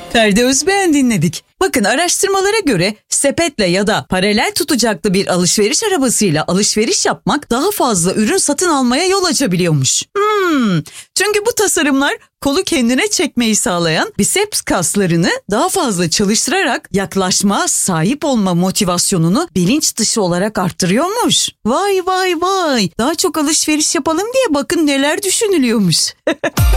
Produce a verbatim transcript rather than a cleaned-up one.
Ferdi Özbeğen dinledik. Bakın, araştırmalara göre sepetle ya da paralel tutacaklı bir alışveriş arabasıyla alışveriş yapmak daha fazla ürün satın almaya yol açabiliyormuş. Hmm, çünkü bu tasarımlar kolu kendine çekmeyi sağlayan biceps kaslarını daha fazla çalıştırarak yaklaşma, sahip olma motivasyonunu bilinç dışı olarak arttırıyormuş. Vay vay vay, daha çok alışveriş yapalım diye bakın neler düşünülüyormuş.